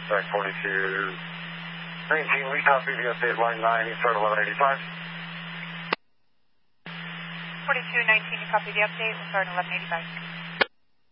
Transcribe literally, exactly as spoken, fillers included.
Back forty-two nineteen, we copy the update line nine, start eleven eighty-five. forty-two nineteen, you copy the update, we'll start eleven eighty-five.